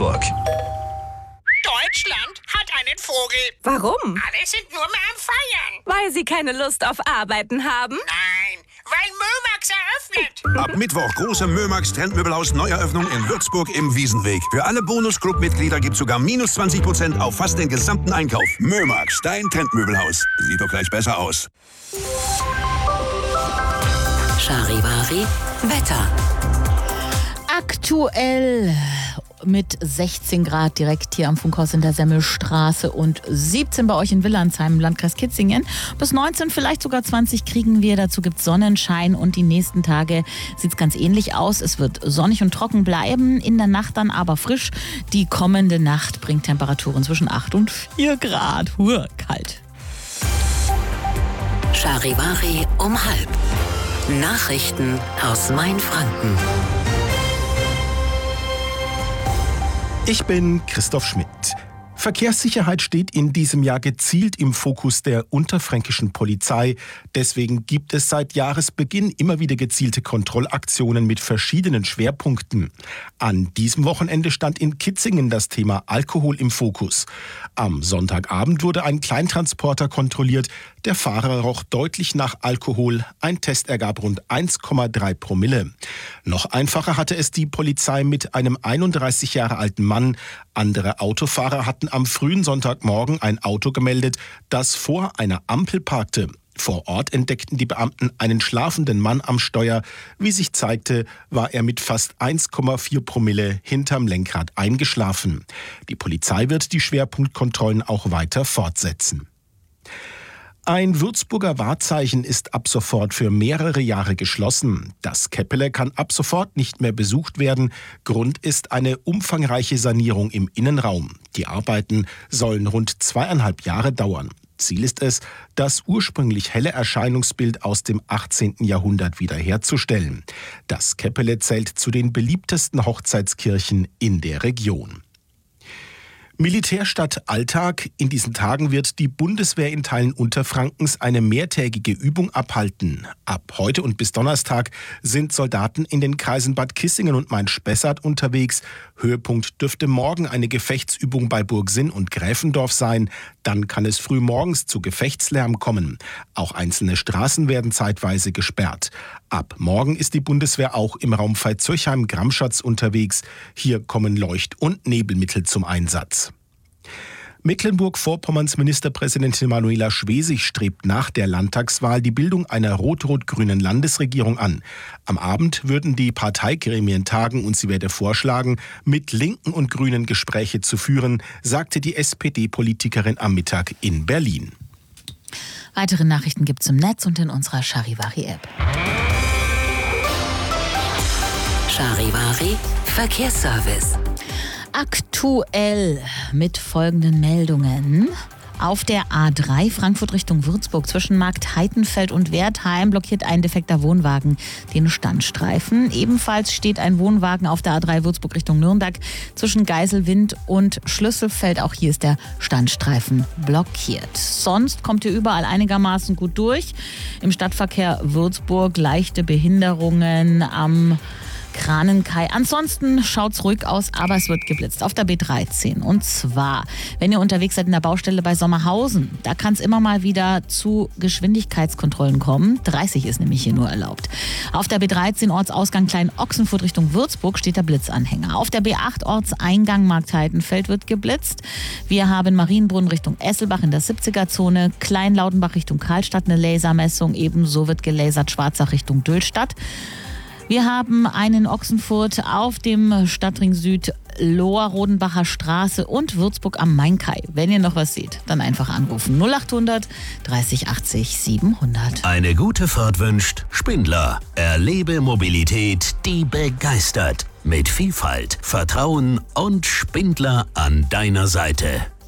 Würzburg. Deutschland hat einen Vogel. Warum? Alle sind nur mehr am Feiern. Weil sie keine Lust auf Arbeiten haben? Nein, weil Mömax eröffnet. Ab Mittwoch große Mömax Trendmöbelhaus Neueröffnung in Würzburg im Wiesenweg. Für alle Bonus-Club-Mitglieder gibt's sogar minus 20% auf fast den gesamten Einkauf. Mömax, dein Trendmöbelhaus. Sieht doch gleich besser aus. Charivari Wetter. Aktuell mit 16 Grad direkt hier am Funkhaus in der Semmelstraße und 17 bei euch in Willandsheim im Landkreis Kitzingen. Bis 19, vielleicht sogar 20 kriegen wir. Dazu gibt es Sonnenschein und die nächsten Tage sieht es ganz ähnlich aus. Es wird sonnig und trocken bleiben, in der Nacht dann aber frisch. Die kommende Nacht bringt Temperaturen zwischen 8 und 4 Grad. Kalt. Charivari um 12:30. Nachrichten aus Mainfranken. Ich bin Christoph Schmidt. Verkehrssicherheit steht in diesem Jahr gezielt im Fokus der unterfränkischen Polizei. Deswegen gibt es seit Jahresbeginn immer wieder gezielte Kontrollaktionen mit verschiedenen Schwerpunkten. An diesem Wochenende stand in Kitzingen das Thema Alkohol im Fokus. Am Sonntagabend wurde ein Kleintransporter kontrolliert. Der Fahrer roch deutlich nach Alkohol. Ein Test ergab rund 1,3 Promille. Noch einfacher hatte es die Polizei mit einem 31 Jahre alten Mann. Andere Autofahrer hatten am frühen Sonntagmorgen ein Auto gemeldet, das vor einer Ampel parkte. Vor Ort entdeckten die Beamten einen schlafenden Mann am Steuer. Wie sich zeigte, war er mit fast 1,4 Promille hinterm Lenkrad eingeschlafen. Die Polizei wird die Schwerpunktkontrollen auch weiter fortsetzen. Ein Würzburger Wahrzeichen ist ab sofort für mehrere Jahre geschlossen. Das Käppele kann ab sofort nicht mehr besucht werden. Grund ist eine umfangreiche Sanierung im Innenraum. Die Arbeiten sollen rund 2,5 Jahre dauern. Ziel ist es, das ursprünglich helle Erscheinungsbild aus dem 18. Jahrhundert wiederherzustellen. Das Käppele zählt zu den beliebtesten Hochzeitskirchen in der Region. Militärstadt Alltag. In diesen Tagen wird die Bundeswehr in Teilen Unterfrankens eine mehrtägige Übung abhalten. Ab heute und bis Donnerstag sind Soldaten in den Kreisen Bad Kissingen und Main-Spessart unterwegs. Höhepunkt dürfte morgen eine Gefechtsübung bei Burgsinn und Gräfendorf sein. Dann kann es früh morgens zu Gefechtslärm kommen. Auch einzelne Straßen werden zeitweise gesperrt. Ab morgen ist die Bundeswehr auch im Raum Veitshöchheim-Gramschatz unterwegs. Hier kommen Leucht- und Nebelmittel zum Einsatz. Mecklenburg-Vorpommerns Ministerpräsidentin Manuela Schwesig strebt nach der Landtagswahl die Bildung einer rot-rot-grünen Landesregierung an. Am Abend würden die Parteigremien tagen und sie werde vorschlagen, mit Linken und Grünen Gespräche zu führen, sagte die SPD-Politikerin am Mittag in Berlin. Weitere Nachrichten gibt's im Netz und in unserer Charivari-App. Charivari Verkehrsservice. Aktuell mit folgenden Meldungen. Auf der A3 Frankfurt Richtung Würzburg zwischen Markt Heitenfeld und Wertheim blockiert ein defekter Wohnwagen den Standstreifen. Ebenfalls steht ein Wohnwagen auf der A3 Würzburg Richtung Nürnberg zwischen Geiselwind und Schlüsselfeld. Auch hier ist der Standstreifen blockiert. Sonst kommt ihr überall einigermaßen gut durch. Im Stadtverkehr Würzburg leichte Behinderungen am Kranenkai. Ansonsten schaut's ruhig aus, aber es wird geblitzt auf der B13. Und zwar, wenn ihr unterwegs seid in der Baustelle bei Sommerhausen, da kann es immer mal wieder zu Geschwindigkeitskontrollen kommen. 30 ist nämlich hier nur erlaubt. Auf der B13 Ortsausgang Klein-Ochsenfurt Richtung Würzburg steht der Blitzanhänger. Auf der B8 Ortseingang Markt Heitenfeld wird geblitzt. Wir haben Marienbrunn Richtung Esselbach in der 70er-Zone, Kleinlautenbach Richtung Karlstadt eine Lasermessung. Ebenso wird gelasert Schwarzach Richtung Döhlstadt. Wir haben einen Ochsenfurt auf dem Stadtring Süd, Lohr, Rodenbacher Straße und Würzburg am Mainkai. Wenn ihr noch was seht, dann einfach anrufen. 0800 30 80 700. Eine gute Fahrt wünscht Spindler. Erlebe Mobilität, die begeistert. Mit Vielfalt, Vertrauen und Spindler an deiner Seite.